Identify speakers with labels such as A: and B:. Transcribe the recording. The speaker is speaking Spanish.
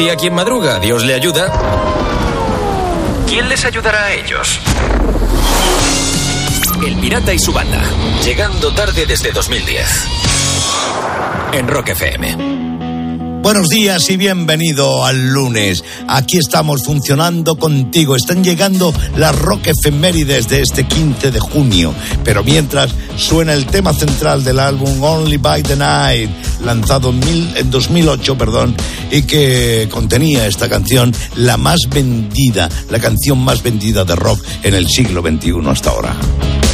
A: Si a quien madruga Dios le ayuda, ¿quién les ayudará a ellos? El Pirata y su banda, llegando tarde desde 2010. En Rock FM.
B: Buenos días y bienvenido al lunes. Aquí estamos funcionando contigo. Están llegando las rock efemérides de este 15 de junio. Pero mientras suena el tema central del álbum Only by the Night, lanzado en 2008, y que contenía esta canción, la canción más vendida de rock en el siglo XXI hasta ahora.